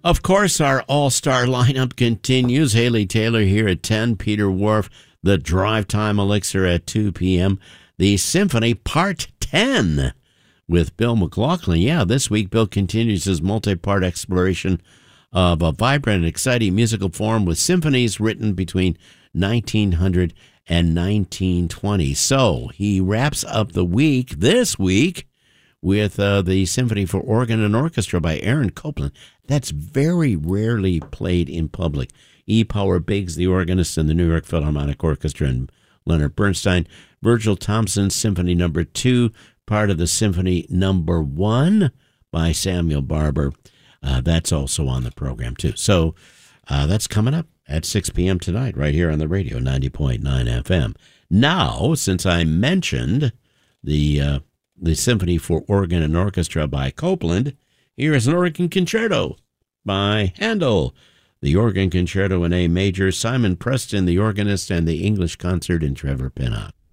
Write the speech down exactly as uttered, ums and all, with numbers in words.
Of course, our all-star lineup continues. Haley Taylor here at ten, Peter Wharf, the Drive Time Elixir at two p.m., the Symphony Part ten with Bill McLaughlin. Yeah, this week Bill continues his multi-part exploration of a vibrant and exciting musical form with symphonies written between nineteen hundred and nineteen twenty. So he wraps up the week this week with uh, the Symphony for Organ and Orchestra by Aaron Copland. That's very rarely played in public. E. Power Biggs, the organist, and the New York Philharmonic Orchestra, and Leonard Bernstein. Virgil Thompson, Symphony Number Two, part of the Symphony Number One by Samuel Barber. Uh, that's also on the program, too. So uh, that's coming up at six p.m. tonight, right here on the radio, ninety point nine F M. Now, since I mentioned the uh, the Symphony for Organ and Orchestra by Copland, here is an organ concerto by Handel. The organ concerto in A major, Simon Preston, the organist, and the English concert, and Trevor Pinnock.